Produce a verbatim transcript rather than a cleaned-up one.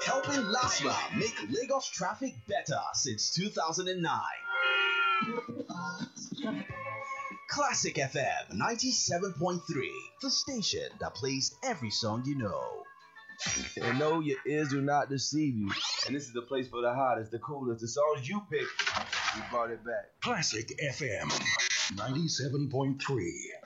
helping LASMA make Lagos traffic better since two thousand nine. Classic F M ninety-seven point three, the station that plays every song you know. And no, your ears do not deceive you. And this is the place for the hottest, the coolest, the songs you pick. We brought it back. Classic F M ninety-seven point three.